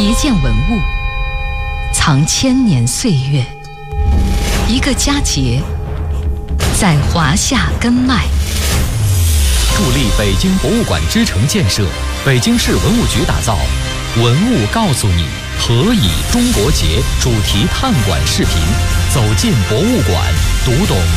一件文物，藏千年岁月；一个佳节，在华夏根脉。 助力北京博物馆之城建设，北京市文物局打造《文物告诉你：何以中国节》主题探馆视频，走进博物馆，读懂